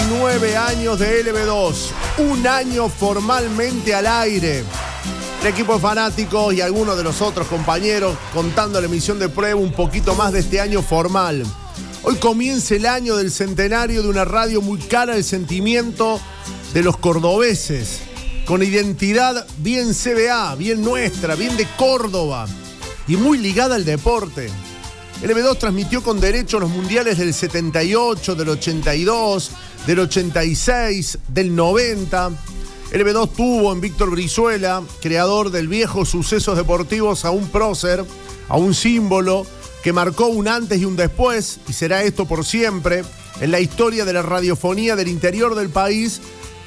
99 años de LB2, un año formalmente al aire. El equipo de fanáticos y algunos de los otros compañeros contando la emisión de prueba un poquito más de este año formal. Hoy comienza el año del centenario de una radio muy cara al sentimiento de los cordobeses, con identidad bien CBA, bien nuestra, bien de Córdoba y muy ligada al deporte. LB2 transmitió con derecho los mundiales del 78, del 82, del 86, del 90. LB2 tuvo en Víctor Brizuela, creador del viejo Sucesos Deportivos, a un prócer, a un símbolo que marcó un antes y un después, y será esto por siempre, en la historia de la radiofonía del interior del país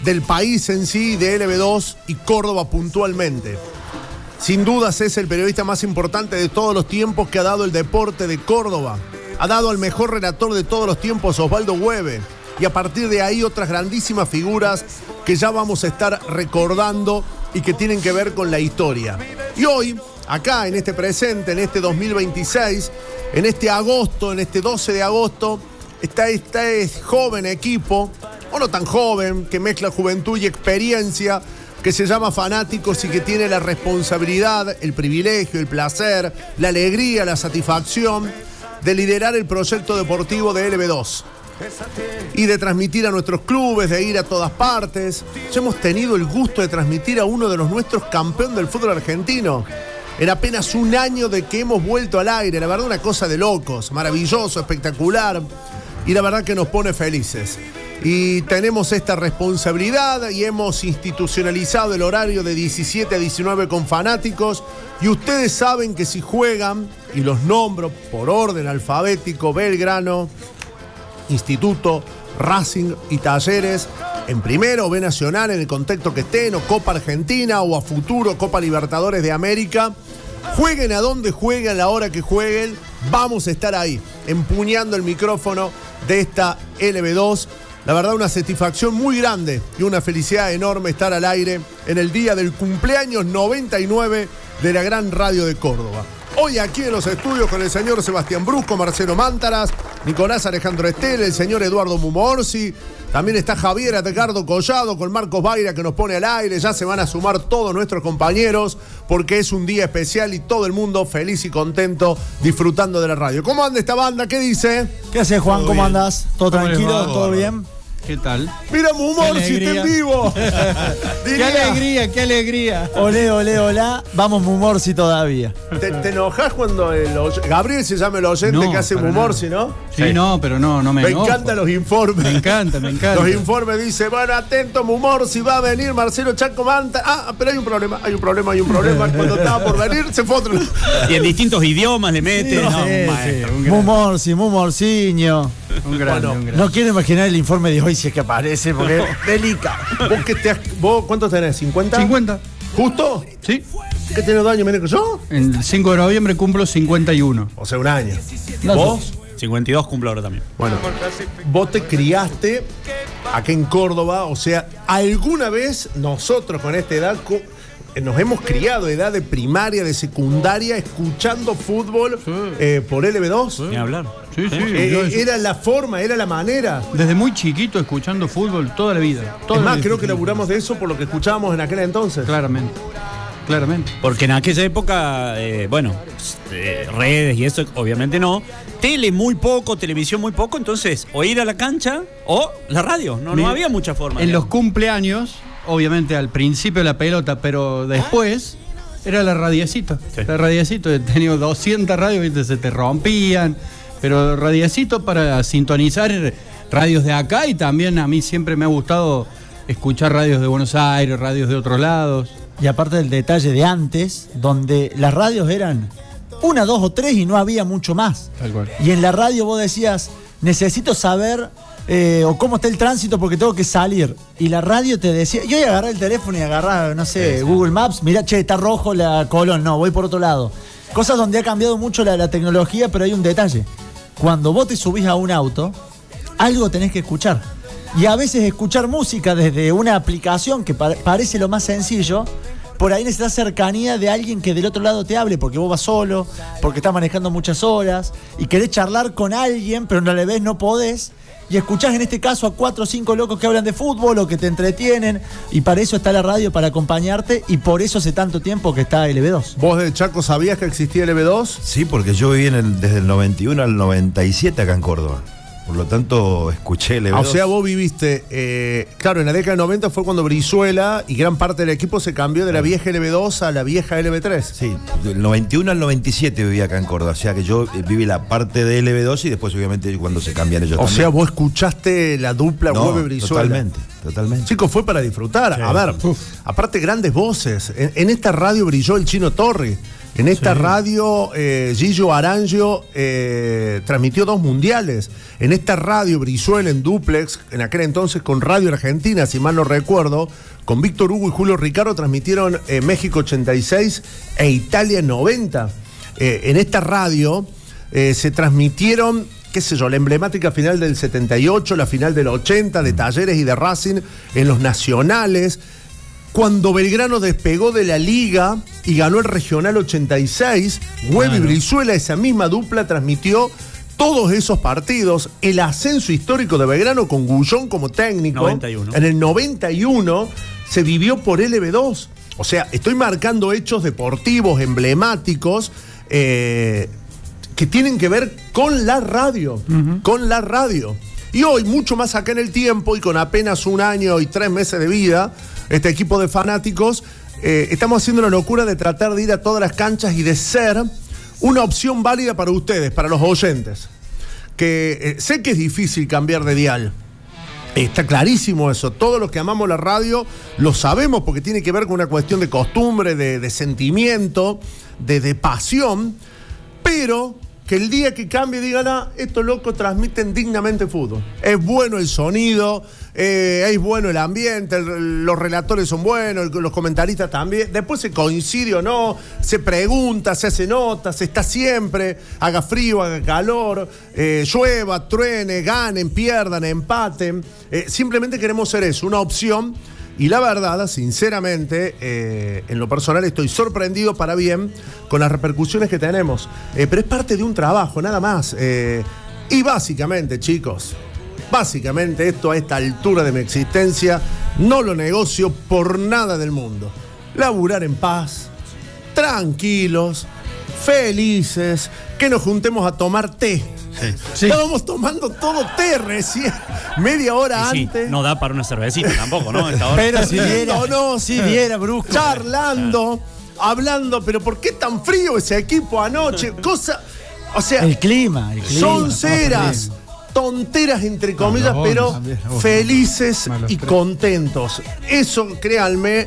en sí, de LB2 y Córdoba puntualmente. Sin dudas es el periodista más importante de todos los tiempos que ha dado el deporte de Córdoba. Ha dado al mejor relator de todos los tiempos, Osvaldo Hueve. Y a partir de ahí otras grandísimas figuras que ya vamos a estar recordando y que tienen que ver con la historia. Y hoy, acá en este presente, en este 2026, en este agosto, en este 12 de agosto, está este joven equipo, o no tan joven, que mezcla juventud y experiencia, que se llama Fanáticos y que tiene la responsabilidad, el privilegio, el placer, la alegría, la satisfacción de liderar el proyecto deportivo de LB2 y de transmitir a nuestros clubes, de ir a todas partes. Ya hemos tenido el gusto de transmitir a uno de los nuestros campeón del fútbol argentino en apenas un año de que hemos vuelto al aire. La verdad, una cosa de locos, maravilloso, espectacular, y la verdad que nos pone felices. Y tenemos esta responsabilidad y hemos institucionalizado el horario de 17 a 19 con Fanáticos. Y ustedes saben que si juegan, y los nombro por orden alfabético: Belgrano, Instituto, Racing y Talleres, en primero o B Nacional, en el contexto que estén, o Copa Argentina, o a futuro Copa Libertadores de América, jueguen a donde jueguen, a la hora que jueguen, vamos a estar ahí, empuñando el micrófono de esta LB2. La verdad, una satisfacción muy grande y una felicidad enorme estar al aire en el día del cumpleaños 99 de la gran radio de Córdoba. Hoy aquí en los estudios con el señor Sebastián Brusco, Marcelo Mántaras, Nicolás Alejandro Estel, el señor Eduardo Mumorsi. También está Javier Edgardo Collado con Marcos Baira, que nos pone al aire. Ya se van a sumar todos nuestros compañeros porque es un día especial y todo el mundo feliz y contento disfrutando de la radio. ¿Cómo anda esta banda? ¿Qué dice? ¿Qué haces, Juan? ¿Cómo andás? ¿Todo tranquilo? ¿Todo bien? ¿Qué tal? Mira, Mumorsi, está en vivo. ¡Qué alegría, qué alegría! Olé, olé, olá. Vamos, Mumorsi todavía. ¿Te enojás cuando Gabriel se llama el oyente que hace Mumorsi, no? Sí, no, pero no me enojo. Me encantan los informes. Me encanta. Los informes dicen, bueno, atento, Mumorsi, va a venir Marcelo Chaco Manta. Ah, pero hay un problema. Cuando estaba por venir, se fue otro. Y en distintos idiomas le mete. Mumorsi, Mumorsiño. Un grande. No quiero imaginar el informe de hoy si es que aparece, porque es delicado. ¿Vos cuántos tenés? ¿50? 50. ¿Justo? Sí. ¿Qué tenés 2 años menos que yo? El 5 de noviembre cumplo 51. O sea, un año. No, ¿Vos? 52 cumplo ahora también. Bueno, vos te criaste acá en Córdoba, o sea, ¿alguna vez nosotros con esta edad nos hemos criado, edad de primaria, de secundaria, escuchando fútbol por LB2? Ni hablar. Sí. Era la forma, era la manera. Desde muy chiquito escuchando fútbol toda la vida. Es más, creo que laburamos de eso por lo que escuchábamos en aquel entonces. Claramente. Porque en aquella época, redes y eso, obviamente no. Tele muy poco, televisión muy poco, entonces o ir a la cancha o la radio. No había mucha forma. En los cumpleaños, obviamente al principio la pelota, pero después era la radiecito. Sí. La radiecito, he tenido 200 radios, ¿viste? Se te rompían, pero radiecito para sintonizar radios de acá, y también a mí siempre me ha gustado escuchar radios de Buenos Aires, radios de otros lados. Y aparte del detalle de antes, donde las radios eran 1, 2 o 3 y no había mucho más. Tal cual. Y en la radio vos decías, necesito saber o cómo está el tránsito porque tengo que salir. Y la radio te decía, yo iba a agarrar el teléfono y agarrar, no sé, Google Maps, mirá, está rojo la Colón, no, voy por otro lado. Cosas donde ha cambiado mucho la tecnología, pero hay un detalle. Cuando vos te subís a un auto, algo tenés que escuchar. Y a veces escuchar música desde una aplicación que parece lo más sencillo, por ahí necesitas cercanía de alguien que del otro lado te hable, porque vos vas solo, porque estás manejando muchas horas y querés charlar con alguien, pero no le ves, no podés. y escuchás en este caso a 4 o 5 locos que hablan de fútbol o que te entretienen, y para eso está la radio, para acompañarte, y por eso hace tanto tiempo que está LB2. ¿Vos de Chaco sabías que existía LB2? Sí, porque yo viví desde el 91 al 97 acá en Córdoba. Por lo tanto, escuché LB2. O sea, vos viviste, claro, en la década del 90 fue cuando Brizuela y gran parte del equipo se cambió de la vieja LB2 a la vieja LB3. Sí, del 91 al 97 viví acá en Córdoba. O sea que yo viví la parte de LB2 y después, obviamente, cuando se cambian ellos también. O sea, vos escuchaste la dupla Hueve Brizuela. Totalmente. Chicos, fue para disfrutar. Sí. A ver, aparte grandes voces. En esta radio brilló el Chino Torri. En esta radio, Gillo Aranjo transmitió 2 mundiales. En esta radio, Brizuela en duplex, en aquel entonces con Radio Argentina, si mal no recuerdo, con Víctor Hugo y Julio Ricardo transmitieron México 86 e Italia 90. En esta radio se transmitieron, qué sé yo, la emblemática final del 78, la final del 80, de Talleres y de Racing en los nacionales. Cuando Belgrano despegó de la Liga y ganó el Regional 86, Hueve y Brizuela, esa misma dupla, transmitió todos esos partidos. El ascenso histórico de Belgrano con Gullón como técnico 91. En el 91 se vivió por LB2. O sea, estoy marcando hechos deportivos emblemáticos que tienen que ver con la radio, con la radio. Y hoy, mucho más acá en el tiempo y con apenas 1 año y 3 meses de vida, este equipo de fanáticos, estamos haciendo la locura de tratar de ir a todas las canchas y de ser una opción válida para ustedes, para los oyentes. Que sé que es difícil cambiar de dial. Está clarísimo eso. Todos los que amamos la radio lo sabemos porque tiene que ver con una cuestión de costumbre, de sentimiento, de pasión, pero que el día que cambie digan, estos locos transmiten dignamente fútbol. Es bueno el sonido, es bueno el ambiente, los relatores son buenos, los comentaristas también. Después se coincide o no, se pregunta, se hace notas, se está siempre, haga frío, haga calor, llueva, truene, ganen, pierdan, empaten. Simplemente queremos ser eso, una opción. Y la verdad, sinceramente, en lo personal estoy sorprendido para bien con las repercusiones que tenemos. Pero es parte de un trabajo, nada más. Y básicamente, chicos, esto a esta altura de mi existencia, no lo negocio por nada del mundo. Laburar en paz, tranquilos, felices, que nos juntemos a tomar té. Sí. Estábamos tomando todo té recién, media hora antes. No da para una cervecita tampoco, ¿no? Pero si viera, Brusco. Charlando, hablando, pero ¿por qué tan frío ese equipo anoche? O sea, el clima. Son ceras, tonteras entre comillas, pero felices y contentos. Eso, créanme,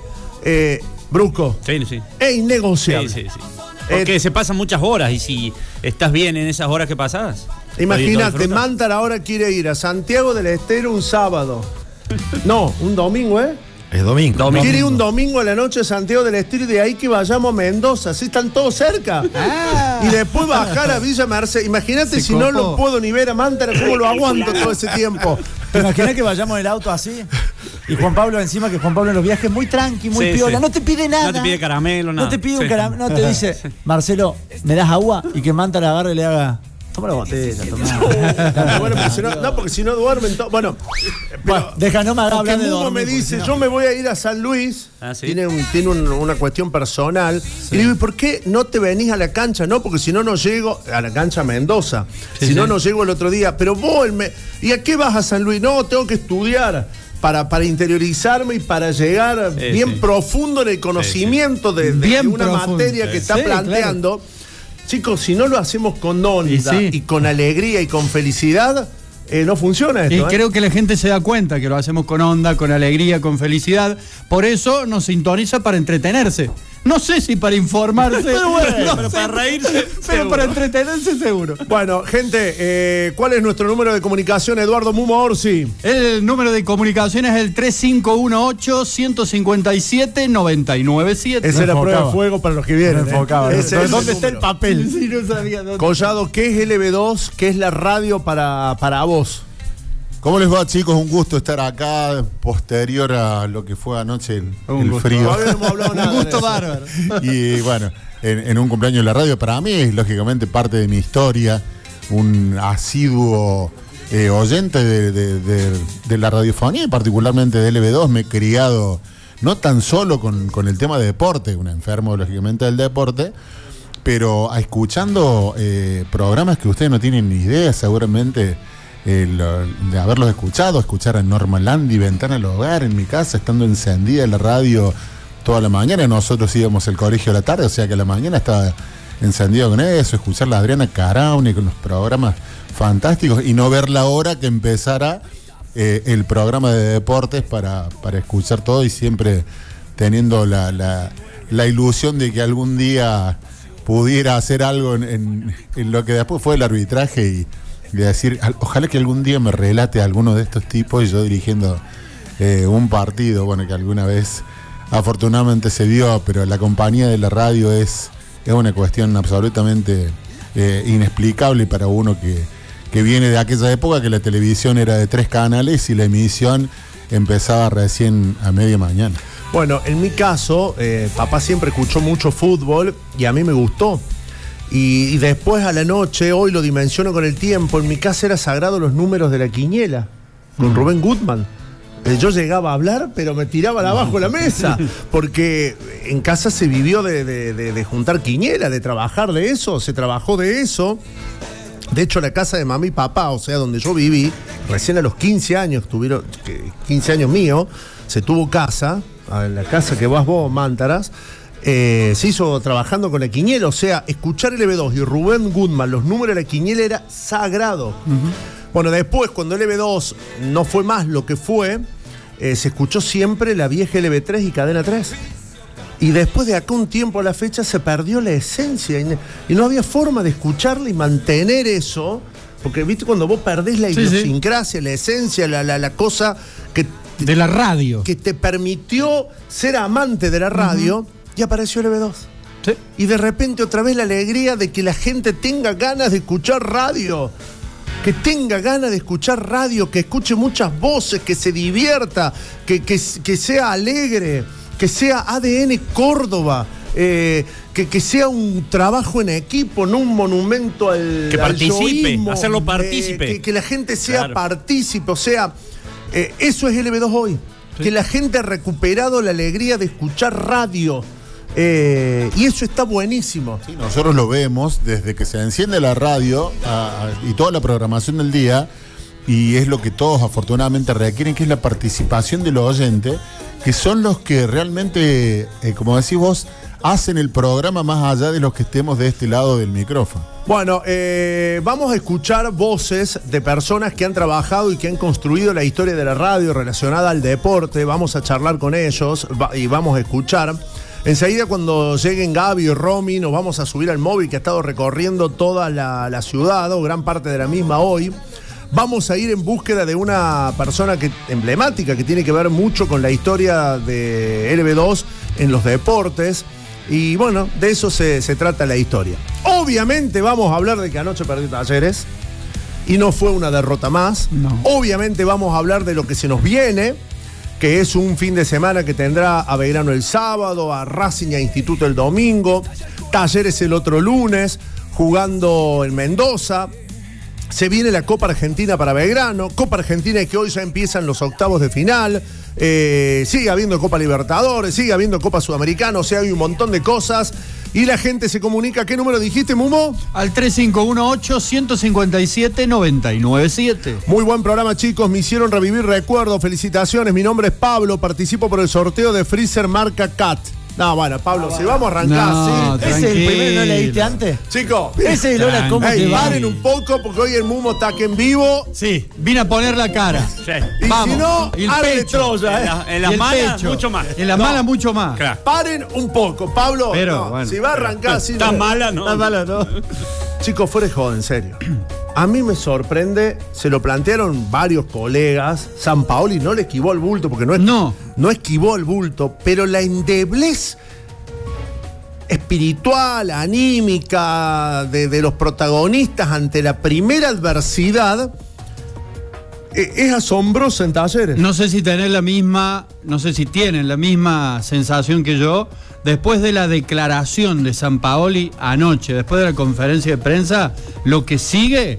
Brusco, es innegociable. Sí. Porque se pasan muchas horas y si estás bien en esas horas que pasás. Imagínate, Mantar ahora quiere ir a Santiago del Estero un sábado. No, un domingo, Es domingo. Quiere ir un domingo a la noche a Santiago del Estero y de ahí que vayamos a Mendoza. Así están todos cerca. Y después bajar a Villa Mercedes. Imagínate si no lo puedo ni ver a Mantar, ¿cómo lo aguanto todo ese tiempo? ¿Te imaginas que vayamos en el auto así? Y Juan Pablo encima, que Juan Pablo en los viajes muy tranqui, muy piola, no te pide nada. No te pide caramelo, nada. No te pide un caramelo, no te dice, Marcelo, ¿me das agua? Y que Manta la agarre y le haga, toma la botella, toma. Bueno, porque si no duermen todos. Bueno, deja, no me haga hablar de dormir. Me dice, yo me voy a ir a San Luis. Tiene una cuestión personal. Y digo, ¿y por qué no te venís a la cancha? No, porque si no, no llego a la cancha Mendoza. Si no llego el otro día. Pero vos, ¿y a qué vas a San Luis? No, tengo que estudiar. Para interiorizarme y para llegar bien profundo en el conocimiento de una materia que está planteando. Claro. Chicos, si no lo hacemos con onda y con alegría y con felicidad, no funciona esto. Y creo que la gente se da cuenta que lo hacemos con onda, con alegría, con felicidad. Por eso nos sintoniza para entretenerse. No sé si para informarse, pero para reírse, pero para entretenerse seguro. Bueno, gente, ¿cuál es nuestro número de comunicación, Eduardo Mumo Orsi? El número de comunicación es el 3518-157-997. Esa es la prueba de fuego para los que vienen. ¿Dónde está el papel? Sí, no sabía dónde. Collado, ¿qué es LB2? ¿Qué es la radio para vos? ¿Cómo les va, chicos? Un gusto estar acá, posterior a lo que fue anoche el frío. No hemos hablado nada. Un gusto bárbaro. Y bueno, en un cumpleaños de la radio, para mí es lógicamente parte de mi historia, un asiduo oyente de la radiofonía y particularmente de LB2. Me he criado no tan solo con el tema de deporte, un enfermo lógicamente del deporte, pero escuchando programas que ustedes no tienen ni idea seguramente de haberlos escuchado, escuchar a Norma Landi, Ventana al Hogar en mi casa, estando encendida la radio toda la mañana. Nosotros íbamos al colegio a la tarde, o sea que a la mañana estaba encendido con eso, escuchar a Adriana Carauni con los programas fantásticos y no ver la hora que empezara el programa de deportes para escuchar todo, y siempre teniendo la ilusión de que algún día pudiera hacer algo en lo que después fue el arbitraje y decir, ojalá que algún día me relate a alguno de estos tipos y yo dirigiendo un partido, bueno, que alguna vez afortunadamente se dio, pero la compañía de la radio es una cuestión absolutamente inexplicable para uno que viene de aquella época que la televisión era de 3 canales y la emisión empezaba recién a media mañana. Bueno, en mi caso, papá siempre escuchó mucho fútbol y a mí me gustó. Y después a la noche, hoy lo dimensiono con el tiempo, en mi casa era sagrado los números de la quiniela, con Rubén Gutmann. Yo llegaba a hablar, pero me tiraban abajo la mesa, porque en casa se vivió de juntar quiniela, de trabajar de eso, se trabajó de eso. De hecho, la casa de mamá y papá, o sea, donde yo viví, recién a los 15 años, 15 años míos, se tuvo casa, la casa que vas vos, Mántaras, se hizo trabajando con la quiniela, o sea, escuchar LB2 y Rubén Gutmann, los números de la quiniela era sagrado. Bueno, después, cuando LB2 no fue más lo que fue, se escuchó siempre la vieja LB3 y Cadena 3. Y después de acá un tiempo a la fecha se perdió la esencia y no había forma de escucharla y mantener eso, porque viste cuando vos perdés la idiosincrasia, la esencia, la cosa que de la radio, que te permitió ser amante de la radio, y apareció LB2. Sí. Y de repente otra vez la alegría de que la gente tenga ganas de escuchar radio. Que tenga ganas de escuchar radio, que escuche muchas voces, que se divierta, que sea alegre, que sea ADN Córdoba, que sea un trabajo en equipo, no un monumento al que participe, yoísmo, hacerlo partícipe. Que la gente sea partícipe, o sea, eso es LB2 hoy. Sí. Que la gente ha recuperado la alegría de escuchar radio. Y eso está buenísimo. Sí, nosotros lo vemos desde que se enciende la radio y toda la programación del día, y es lo que todos afortunadamente requieren, que es la participación de los oyentes, que son los que realmente, como decís vos, hacen el programa más allá de los que estemos de este lado del micrófono. Bueno, vamos a escuchar voces de personas que han trabajado y que han construido la historia de la radio relacionada al deporte. Vamos a charlar con ellos y vamos a escuchar. Enseguida, cuando lleguen Gaby y Romy, nos vamos a subir al móvil que ha estado recorriendo toda la ciudad, o gran parte de la misma hoy. Vamos a ir en búsqueda de una persona emblemática que tiene que ver mucho con la historia de LB2 en los deportes. Y bueno, de eso se trata la historia. Obviamente vamos a hablar de que anoche perdió Talleres y no fue una derrota más. No. Obviamente vamos a hablar de lo que se nos viene, que es un fin de semana que tendrá a Belgrano el sábado, a Racing y a Instituto el domingo, Talleres el otro lunes, jugando en Mendoza. Se viene la Copa Argentina para Belgrano, Copa Argentina que hoy ya empiezan los octavos de final, sigue habiendo Copa Libertadores, sigue habiendo Copa Sudamericana, o sea, hay un montón de cosas. Y la gente se comunica. ¿Qué número dijiste, Mumo? Al 3518-157-997. Muy buen programa, chicos. Me hicieron revivir recuerdos. Felicitaciones. Mi nombre es Pablo. Participo por el sorteo de Freezer marca Cat. No, bueno, Pablo, si vamos a arrancar, no, sí. ¿Ese es el primero, no leíste antes? Chicos, Ese es el hola, ¿cómo te va? paren un poco porque hoy el Mumo está aquí en vivo. Sí, vine a poner la cara. Sí. Y Vamos. si no, Y el háganle pecho. Troya, En las Y el malas, pecho. mucho más. En las malas, mucho más. Claro. Paren un poco, Pablo. Pero, no, bueno. si va a arrancar así. Está no. mala, ¿no? Está malo, ¿no? Chicos, fuera de joda, en serio. A mí me sorprende, se lo plantearon varios colegas. Sampaoli no le esquivó el bulto porque no esquivó el bulto, pero la endeblez espiritual, anímica de los protagonistas ante la primera adversidad es asombrosa en Talleres. No sé si tienen la misma sensación que yo después de la declaración de Sampaoli anoche, después de la conferencia de prensa. Lo que sigue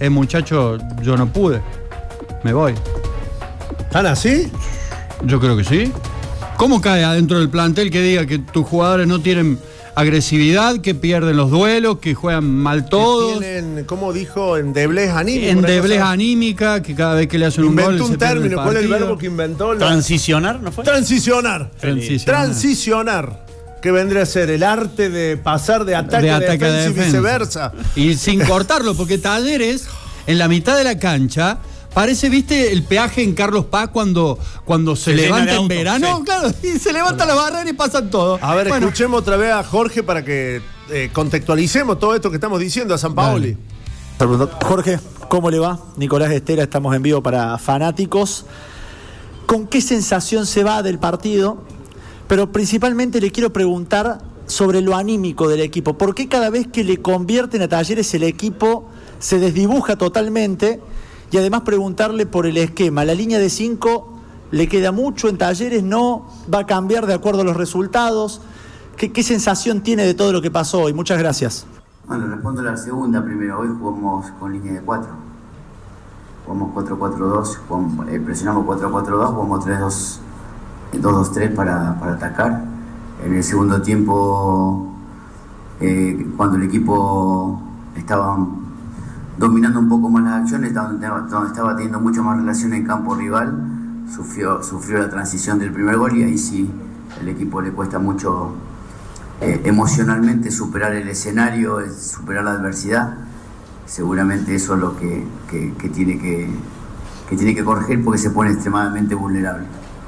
muchacho, yo no pude. Me voy. ¿Están así? Yo creo que sí. ¿Cómo cae adentro del plantel que diga que tus jugadores no tienen agresividad, que pierden los duelos, que juegan mal todos? Que tienen, ¿cómo dijo? Endeblez anímica. Endeblez anímica, que cada vez que le hacen un gol Inventó un se pierde el término. ¿Cuál es el partido. verbo que inventó? ¿Transicionar, no fue? Transicionar. Transicionar. Que vendría a ser el arte de pasar de ataque a defensa y viceversa. Y sin cortarlo, porque Talleres, en la mitad de la cancha, parece, ¿viste el peaje en Carlos Paz cuando se levanta en verano? Sí. Claro, y se levanta la barrera y pasan todo. A ver, escuchemos otra vez a Jorge para que contextualicemos todo esto que estamos diciendo a Sampaoli. Jorge, ¿cómo le va? Nicolás Estela, estamos en vivo para Fanáticos. ¿Con qué sensación se va del partido? Pero principalmente le quiero preguntar sobre lo anímico del equipo. ¿Por qué cada vez que le convierten a Talleres el equipo se desdibuja totalmente? Y además preguntarle por el esquema. La línea de 5 le queda mucho en Talleres, no va a cambiar de acuerdo a los resultados. ¿Qué sensación tiene de todo lo que pasó hoy? Muchas gracias. Bueno, respondo la segunda primero. Hoy jugamos con línea de 4. Jugamos 4-4-2, presionamos 4-4-2, jugamos 3-2-3 para atacar. En el segundo tiempo, cuando el equipo estaba dominando un poco más las acciones, donde estaba teniendo mucho más relación en campo rival, sufrió la transición del primer gol y ahí sí el equipo le cuesta mucho emocionalmente superar el escenario, superar la adversidad. Seguramente eso es lo que tiene que corregir, porque se pone extremadamente vulnerable.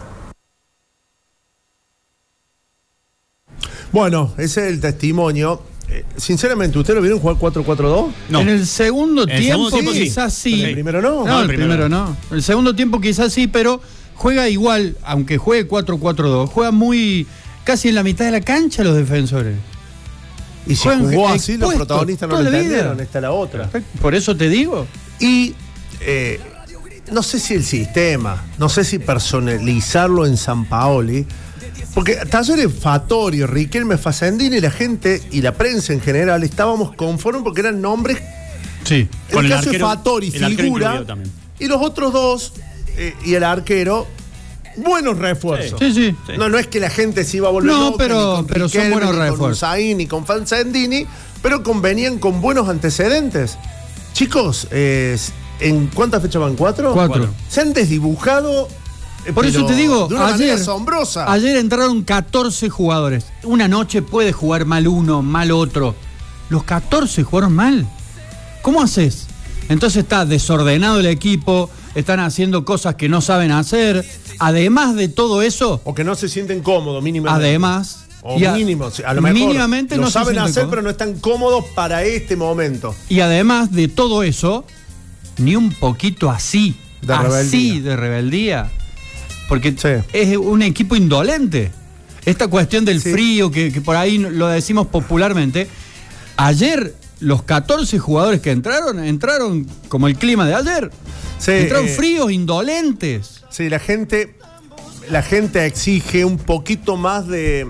Bueno, ese es el testimonio. Sinceramente, ¿ustedes lo vieron jugar 4-4-2? No. En el segundo tiempo sí. quizás sí. ¿En el primero no? No, el primero no. El segundo tiempo quizás sí, pero juega igual, aunque juegue 4-4-2, juega muy casi en la mitad de la cancha los defensores. Y si Juegan jugó así, los expuestos protagonistas no toda lo la vida. entendieron. Esta es la otra. Por eso te digo. Y no sé si el sistema, no sé si personalizarlo en Sampaoli, porque Talleres, Fattorio, Riquelme, Facendini, la gente y la prensa en general estábamos conformes porque eran nombres. Sí. El caso de Fattori, figura, y los otros dos, y el arquero, buenos refuerzos. Sí. No es que la gente se iba a volver No, loca, ni con pero son Riquelme, buenos ni refuerzos. con Usain, ni con Facendini, pero venían con buenos antecedentes. Chicos, ¿en cuántas fechas van? ¿4? 4. Se han desdibujado. Por eso te digo, de una manera asombrosa. Ayer entraron 14 jugadores. Una noche puede jugar mal uno, mal otro. Los 14 jugaron mal. ¿Cómo haces? Entonces está desordenado el equipo, están haciendo cosas que no saben hacer. Además de todo eso. O que no se sienten cómodos, mínimamente. Además. O mínimo, a lo mejor mínimamente lo no se saben sienten hacer, cómodos. pero no están cómodos para este momento. Y además de todo eso, ni un poquito así de rebeldía. Porque es un equipo indolente. Esta cuestión del frío, que por ahí lo decimos popularmente. Ayer, los 14 jugadores que entraron como el clima de ayer. Entraron fríos, indolentes. Sí, la gente exige un poquito más de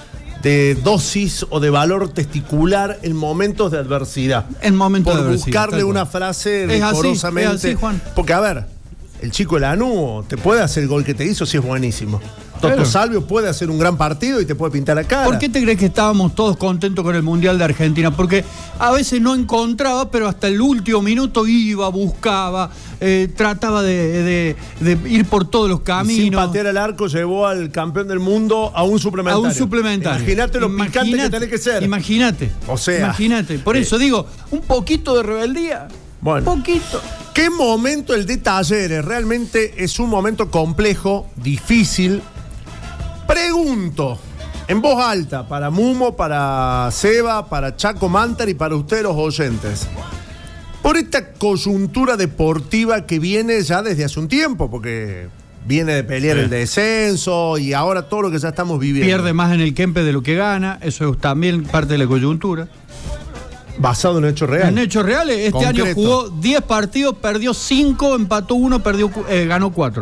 dosis o de valor testicular en momentos de adversidad. En momentos de Por adversidad. buscarle una frase decorosamente. Es así, Juan. Porque, a ver, el chico Lanús te puede hacer el gol que te hizo si es buenísimo. Toto Salvio puede hacer un gran partido y te puede pintar la cara. ¿Por qué te crees que estábamos todos contentos con el Mundial de Argentina? Porque a veces no encontraba, pero hasta el último minuto iba, buscaba, trataba de ir por todos los caminos. Sin patear al arco llevó al campeón del mundo a un suplementario. Imagínate lo picante que tenés que ser. Imagínate. O sea. Imagínate. Por eso digo, un poquito de rebeldía. Bueno. Poquito. ¿Qué momento el de Talleres? Realmente es un momento complejo, difícil. Pregunto, en voz alta, para Mumo, para Seba, para Chaco Mantar y para ustedes los oyentes. Por esta coyuntura deportiva que viene ya desde hace un tiempo, porque viene de pelear el descenso y ahora todo lo que ya estamos viviendo. Pierde más en el Kempe de lo que gana, eso es también parte de la coyuntura. Basado en hechos reales. En hechos reales, este año jugó 10 partidos, perdió 5, empató 1, ganó 4.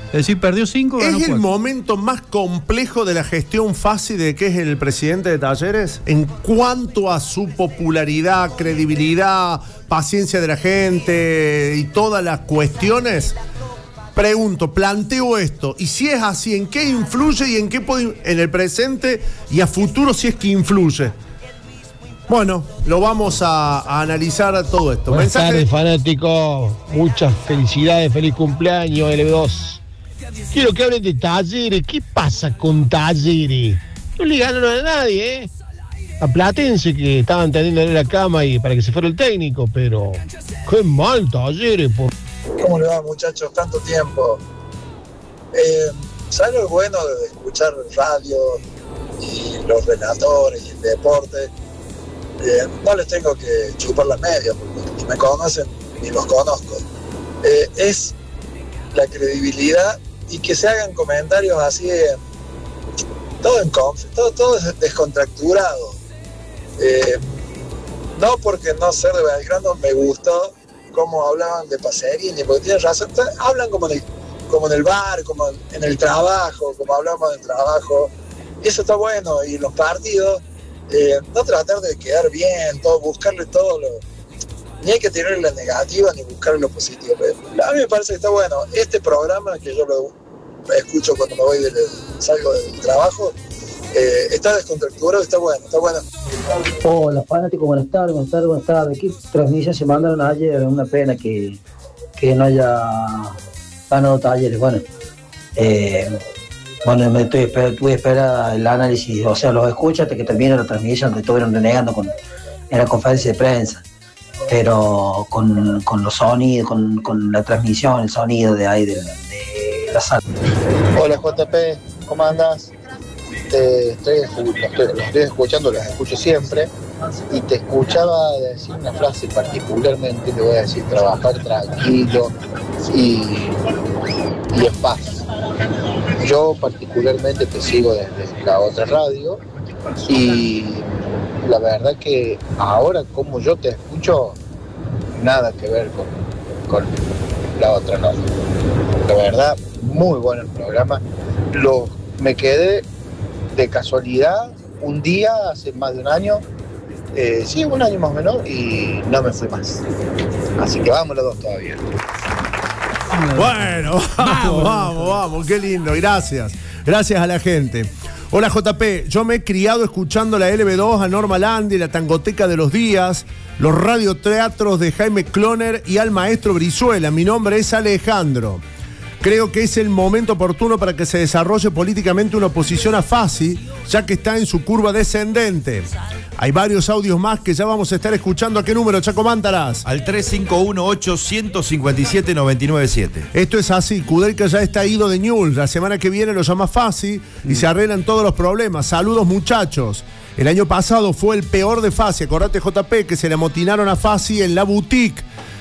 Es decir, perdió 5, ganó ¿Es el 4. momento más complejo de la gestión fácil de que es el presidente de Talleres? En cuanto a su popularidad, credibilidad, paciencia de la gente y todas las cuestiones. Pregunto, planteo esto, y si es así, ¿en qué influye y en qué puede, en el presente y a futuro si es que influye? Bueno, lo vamos a analizar todo esto. Buenas tardes, fanáticos. Muchas felicidades, feliz cumpleaños, LB2. Quiero que hablen de Talleres. ¿Qué pasa con Talleres? No le ganaron a nadie, ¿eh? A Platense, que estaban tendiendo la cama y para que se fuera el técnico, pero qué mal Talleres. ¿Cómo le va, muchachos? Tanto tiempo. ¿Saben lo bueno de escuchar radio y los relatores y el deporte? No les tengo que chupar las medias, porque ni me conocen ni los conozco. Es la credibilidad y que se hagan comentarios así, todo es descontracturado. No porque no ser de Belgrano me gustó cómo hablaban de Pacerini, porque tienen razón, hablan como en el bar, como en el trabajo, como hablamos del trabajo, y eso está bueno, y los partidos, no tratar de quedar bien, buscarle todo ni hay que tirarle la negativa ni buscarle lo positivo. A mí me parece que está bueno. Este programa, que yo lo escucho cuando me voy salgo del trabajo, está descontracturado, está bueno. Hola fanáticos, buenas tardes. ¿Qué transmisión se mandaron ayer? Una pena que no haya ganado Talleres. Bueno, me tuve que esperar el análisis, o sea, los escucho hasta que termine la transmisión, que estuvieron renegando en la conferencia de prensa, pero con los sonidos, con la transmisión, el sonido de ahí de la sala. Hola JP, ¿cómo andas? Los estoy escuchando, los escucho siempre, y te escuchaba decir una frase particularmente, te voy a decir: trabajar tranquilo y en paz. Yo particularmente te sigo desde la otra radio, y la verdad que ahora como yo te escucho, nada que ver con la otra radio. La verdad, muy bueno el programa. Me quedé de casualidad un día, hace más de un año, un año más o menos, y no me fui más. Así que vamos los dos todavía. Bueno, vamos, qué lindo, gracias a la gente. Hola JP, yo me he criado escuchando la LB2, a Norma Landi, la Tangoteca de los Días, los radioteatros de Jaime Cloner y al maestro Brizuela. Mi nombre es Alejandro. Creo que es el momento oportuno para que se desarrolle políticamente una oposición a Fassi, ya que está en su curva descendente. Hay varios audios más que ya vamos a estar escuchando. ¿A qué número, Chaco Mántaras? Al 351-857-997. Esto es así, Kudelka ya está ido de Newell's. La semana que viene lo llama Fassi y se arreglan todos los problemas. Saludos, muchachos. El año pasado fue el peor de Fassi. Acordate, JP, que se le amotinaron a Fassi en la boutique.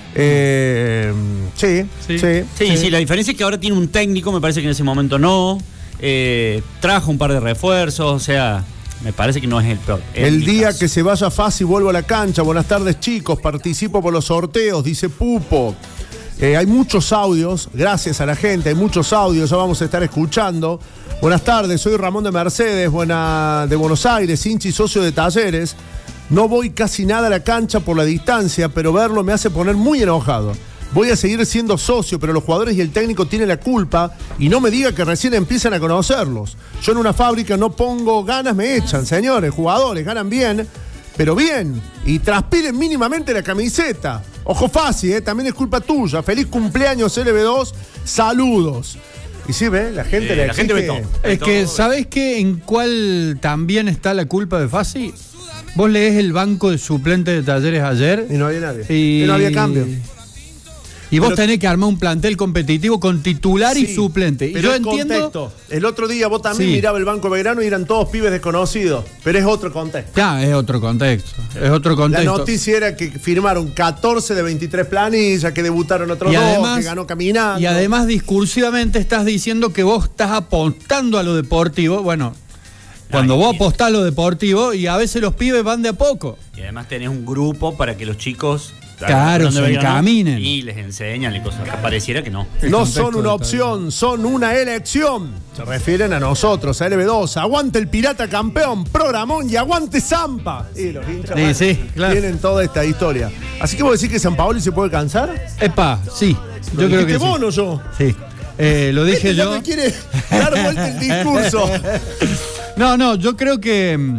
Sí. La diferencia es que ahora tiene un técnico, me parece que en ese momento no. Trajo un par de refuerzos, o sea, me parece que no es el peor. El día que se vaya Fassi vuelvo a la cancha. Buenas tardes, chicos, participo por los sorteos, dice Pupo. Hay muchos audios, gracias a la gente, hay muchos audios, ya vamos a estar escuchando. Buenas tardes, soy Ramón de Mercedes, de Buenos Aires, hincha y socio de Talleres. No voy casi nada a la cancha por la distancia, pero verlo me hace poner muy enojado. Voy a seguir siendo socio, pero los jugadores y el técnico tienen la culpa, y no me diga que recién empiezan a conocerlos. Yo en una fábrica no pongo ganas, me echan, señores. Jugadores ganan bien, pero bien, y transpiren mínimamente la camiseta. Ojo Fassi, también es culpa tuya. Feliz cumpleaños LB2, saludos. Y sí, ve, la gente le exige. Ve todo. Es que, ¿sabés qué? ¿En cuál también está la culpa de Fassi? Vos leés el banco de suplentes de Talleres ayer. Y no había nadie. Y no había cambio. Y vos tenés que armar un plantel competitivo con titular y suplente. Pero y yo entiendo. Contexto. El otro día vos también mirabas el Banco Belgrano y eran todos pibes desconocidos. Pero es otro contexto. Ya, es otro contexto. Es otro contexto. La noticia era que firmaron 14 de 23 planillas, que debutaron otros dos, que ganó caminando. Y además, discursivamente, estás diciendo que vos estás apostando a lo deportivo. Bueno. Cuando vos apostás a lo deportivo, y a veces los pibes van de a poco. Y además tenés un grupo para que los chicos Claro, se encaminen. Y les enseñan y cosas. Acá pareciera que no. No son una opción, son una elección. Se refieren a nosotros, a LB2. Aguante el Pirata campeón, programón y aguante Zampa. Y los hinchas claro. tienen toda esta historia. Así que vos decís que San Paoli se puede cansar. Epa, sí. Yo creo que sí. ¿Vos o yo? Sí. Lo dije yo. Ya me quiere dar vuelta el discurso. No, yo creo que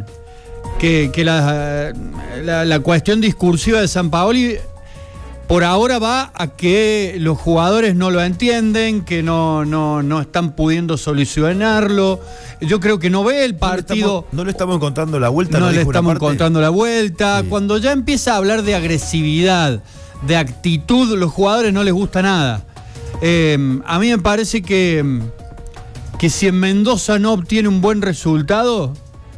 la cuestión discursiva de Sampaoli por ahora va a que los jugadores no lo entienden, que no están pudiendo solucionarlo. Yo creo que no ve el partido. No le estamos encontrando la vuelta. No le estamos encontrando la vuelta. Sí. Cuando ya empieza a hablar de agresividad, de actitud, los jugadores no les gusta nada. A mí me parece que si en Mendoza no obtiene un buen resultado,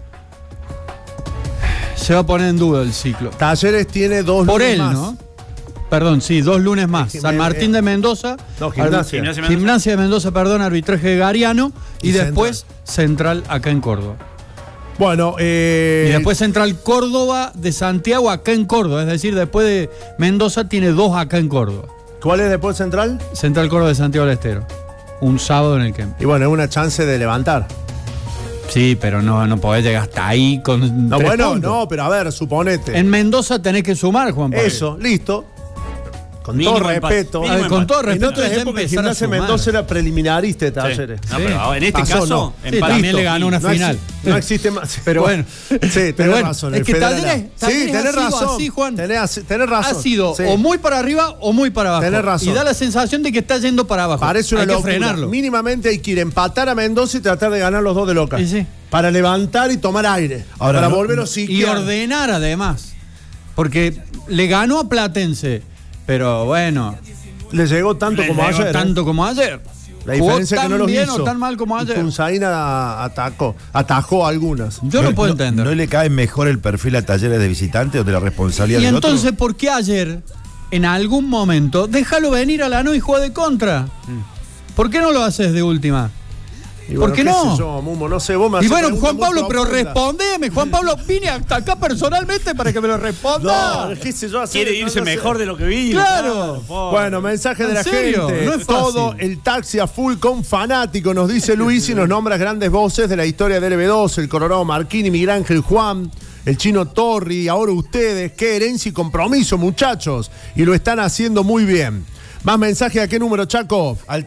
se va a poner en duda el ciclo. Talleres tiene 2 por lunes él, más. ¿no? Perdón, sí, 2 lunes más. San Martín de Mendoza. No, Gimnasia. Gimnasia de Mendoza, perdón, arbitraje Gariano. Y después Central acá en Córdoba. Bueno, y después Central Córdoba de Santiago acá en Córdoba. Es decir, después de Mendoza tiene 2 acá en Córdoba. ¿Cuál es después Central? Central Córdoba de Santiago del Estero. Un sábado en el que. Y bueno, es una chance de levantar. Sí, pero no podés llegar hasta ahí con. No, bueno, puntos. No, pero a ver, suponete. En Mendoza tenés que sumar, Juan Pablo. Eso, listo. Con todo respeto. Con todo respeto. En otras épocas Gimnasia Mendoza era preliminarista de Talleres. Sí. No, pero en este caso, también le ganó una final. No existe más. Pero bueno. Sí, tenés razón. Es que Talleres tenés razón. Así, Juan. Tenés razón. Ha sido o muy para arriba o muy para abajo. Tenés razón. Y da la sensación de que está yendo para abajo. Parece una locura. Hay que frenarlo. Mínimamente hay que ir a empatar a Mendoza y tratar de ganar los 2 de local. Sí. Para levantar y tomar aire. Ahora, para volver a y ordenar además. Porque le ganó a Platense. Pero bueno. Le llegó tanto como ayer. Tanto como ayer. La diferencia es que no los bien hizo. O tan mal como ayer. Punzaína atajó algunas. Yo no puedo entender. ¿No le cae mejor el perfil a Talleres de visitante o de la responsabilidad y del entonces, otro? ¿por qué ayer, en algún momento, déjalo venir a Lanús y juega de contra? ¿Por qué no lo haces de última? Y bueno, ¿por qué no? Sé yo, Mumo, no sé, vos me y bueno, Juan Pablo, pero profunda. respondeme. Juan Pablo, vine hasta acá personalmente para que me lo responda. No, qué sé yo, quiere irse mejor de lo que vino. Claro. Bueno, mensaje de la serio? gente. No es todo el taxi a full con fanático, nos dice Luis y nos nombra grandes voces de la historia del LB2, el Colorado Marquini, Miguel Ángel Juan, el Chino Torri, ahora ustedes. Qué herencia y compromiso, muchachos. Y lo están haciendo muy bien. Más mensaje, ¿a qué número, Chaco? Al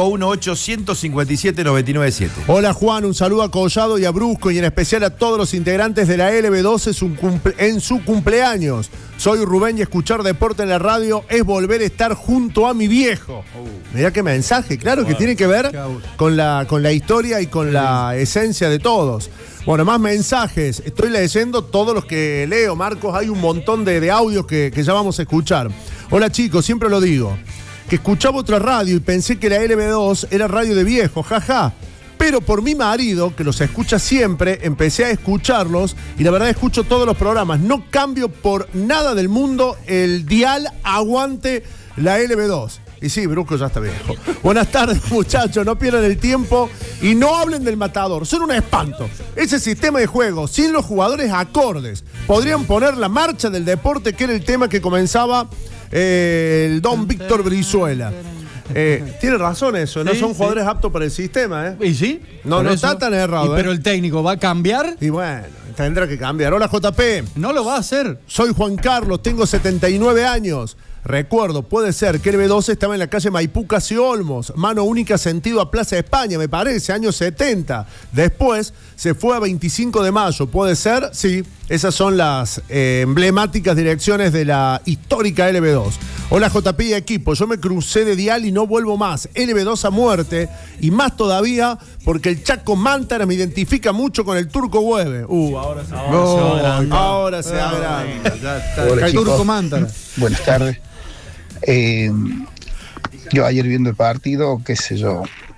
351-857-997. Hola, Juan, un saludo a Collado y a Brusco y en especial a todos los integrantes de la LB12 en su cumpleaños. Soy Rubén y escuchar deporte en la radio es volver a estar junto a mi viejo. Mirá qué mensaje, claro que tiene que ver con la historia y con la esencia de todos. Bueno, más mensajes. Estoy leyendo todos los que leo, Marcos. Hay un montón de audios que ya vamos a escuchar. Hola, chicos, siempre lo digo. Que escuchaba otra radio y pensé que la LB2 era radio de viejo, jaja. Pero por mi marido, que los escucha siempre, empecé a escucharlos y la verdad escucho todos los programas. No cambio por nada del mundo el dial, aguante la LB2. Y sí, Brusco ya está viejo. Buenas tardes, muchachos, no pierdan el tiempo y no hablen del Matador, son un espanto. Ese sistema de juego, sin los jugadores acordes, podrían poner la marcha del deporte, que era el tema que comenzaba el don Víctor Brizuela. Tiene razón eso, no son jugadores aptos para el sistema, ¿eh? ¿Y sí? No está tan errado. Pero el técnico va a cambiar. Y bueno, tendrá que cambiar. Hola, JP. No lo va a hacer. Soy Juan Carlos, tengo 79 años. Recuerdo, puede ser que el B12 estaba en la calle Maipú, casi Olmos, mano única sentido a Plaza España, me parece, años 70. Después se fue a 25 de mayo, ¿puede ser? Sí, esas son las emblemáticas direcciones de la histórica LB2. Hola, JP y equipo, yo me crucé de dial y no vuelvo más. LB2 a muerte, y más todavía porque el Chaco Mántara me identifica mucho con el Turco Hueve. Ahora se agranda. Hola, el Turco Mántara. Buenas tardes. Yo ayer viendo el partido, qué sé yo,